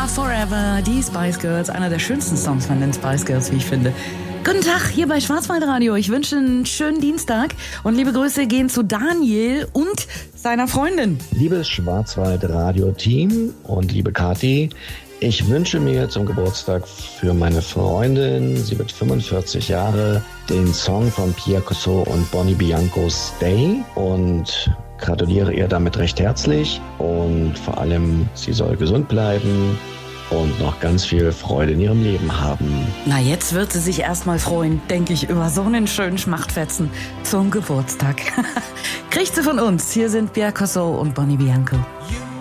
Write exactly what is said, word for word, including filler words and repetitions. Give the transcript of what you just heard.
Love Forever, die Spice Girls, einer der schönsten Songs von den Spice Girls, wie ich finde. Guten Tag, hier bei Schwarzwaldradio. Ich wünsche einen schönen Dienstag und liebe Grüße gehen zu Daniel und seiner Freundin. Liebes Schwarzwaldradio-Team und liebe Kathi, ich wünsche mir zum Geburtstag für meine Freundin, sie wird fünfundvierzig Jahre, den Song von Pia Cosso und Bonnie Bianco Stay und gratuliere ihr damit recht herzlich und vor allem, sie soll gesund bleiben und noch ganz viel Freude in ihrem Leben haben. Na, jetzt wird sie sich erstmal freuen, denke ich, über so einen schönen Schmachtfetzen zum Geburtstag. Kriegt sie von uns. Hier sind Pia Cosso und Bonnie Bianco.